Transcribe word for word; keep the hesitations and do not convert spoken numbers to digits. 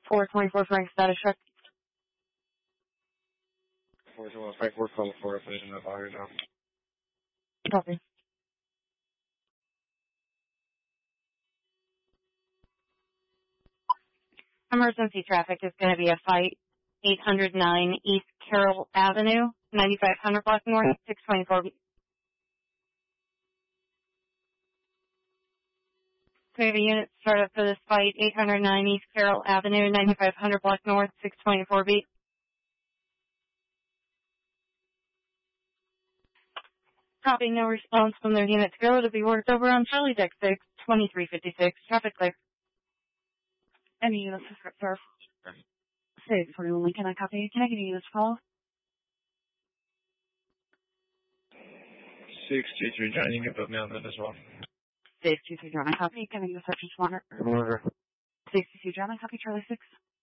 four twenty-four Frank, status check. four two one Frank, we're calling for a collision of fire now. Copy. Emergency traffic is going to be a fight. eight hundred nine East Carroll Avenue, ninety-five hundred block north, six twenty-four. We have a unit start up for this fight, eight hundred nine East Carroll Avenue, ninety-five hundred block north, six twenty-four B. Copy, no response from their unit to go to be worked over on Charlie Deck six, twenty-three fifty-six, traffic clear. Any units, sir? Save for you, Lincoln, I copy. Can I get a unit call? six two three John, you can put me on that as well. Save two three John, I copy. Can I get a search and responder? Order. six two two John, I copy. Charlie six.